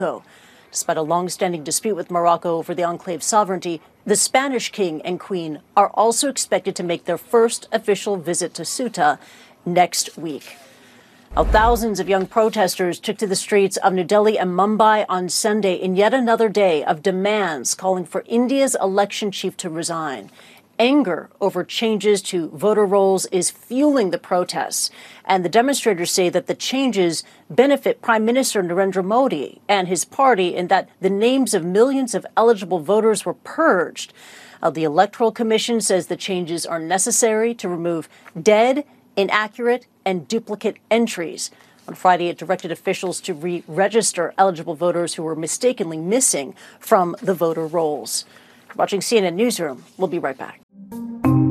Despite a long-standing dispute with Morocco over the enclave's sovereignty, the Spanish king and queen are also expected to make their first official visit to Ceuta next week. Now, thousands of young protesters took to the streets of New Delhi and Mumbai on Sunday in yet another day of demands calling for India's election chief to resign. Anger over changes to voter rolls is fueling the protests, and the demonstrators say that the changes benefit Prime Minister Narendra Modi and his party in that the names of millions of eligible voters were purged. The Electoral Commission says the changes are necessary to remove dead, inaccurate, and duplicate entries. On Friday, it directed officials to re-register eligible voters who were mistakenly missing from the voter rolls. Watching CNN Newsroom. We'll be right back.